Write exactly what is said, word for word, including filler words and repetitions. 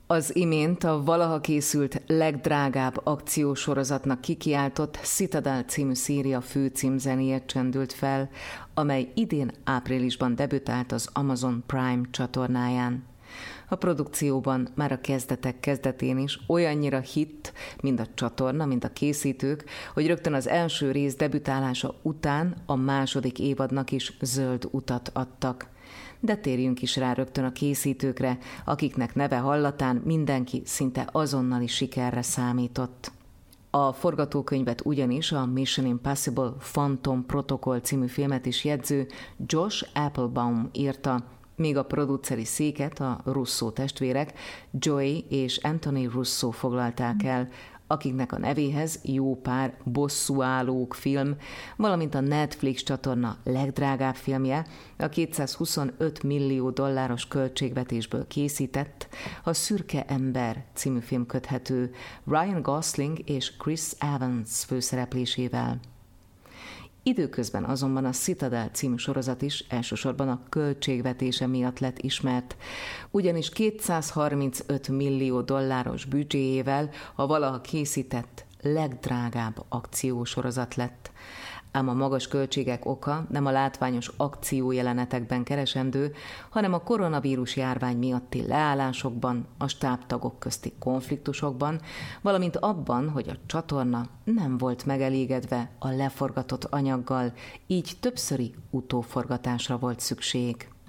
Az imént a valaha készült legdrágább akciósorozatnak kikiáltott Citadel című széria főcímzenéje csendült fel, amely idén áprilisban debütált az Amazon Prime csatornáján. A produkcióban már a kezdetek kezdetén is olyannyira hitt, mind a csatorna, mind a készítők, hogy rögtön az első rész debütálása után a második évadnak is zöld utat adtak. De térjünk is rá rögtön a készítőkre, akiknek neve hallatán mindenki szinte azonnali sikerre számított. A forgatókönyvet ugyanis a Mission Impossible Phantom Protocol című filmet is jegyző Josh Applebaum írta, míg a produceri széket a Russo testvérek, Joey és Anthony Russo foglalták el, akiknek a nevéhez jó pár bosszúállók film, valamint a Netflix csatorna legdrágább filmje, a kétszázhuszonöt millió dolláros költségvetésből készített, a Szürke ember című film köthető Ryan Gosling és Chris Evans főszereplésével. Időközben azonban a Citadel című sorozat is elsősorban a költségvetése miatt lett ismert, ugyanis kétszázharmincöt millió dolláros büdzséjével a valaha készített legdrágább akciósorozat lett. Ám a magas költségek oka nem a látványos akciójelenetekben keresendő, hanem a koronavírus járvány miatti leállásokban, a stábtagok közti konfliktusokban, valamint abban, hogy a csatorna nem volt megelégedve a leforgatott anyaggal, így többszöri utóforgatásra volt szükség.